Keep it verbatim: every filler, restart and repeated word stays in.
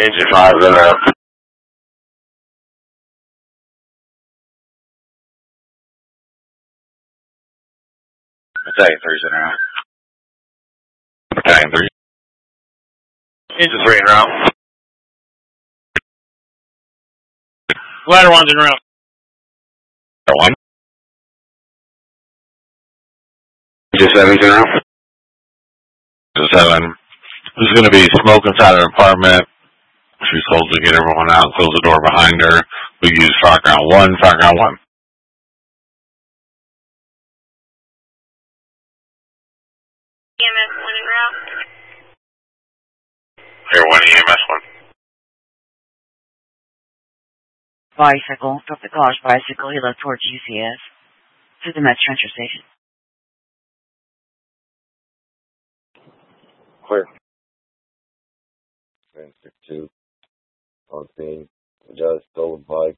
Engine five in there. Battalion three's in there. Battalion three. Engine three in route. Ladder one's in route. Ladder one. Engine seven's in route. Engine seven. There's going to be smoke inside her apartment. She's told to get everyone out, close the door behind her. We use fire ground one, fire ground one. E M S one en route. Here, one E M S one. Bicycle, stop the college bicycle, he left towards U C S. To the Met Transfer Station. Clear. ten six two. On scene. Just stole a bike.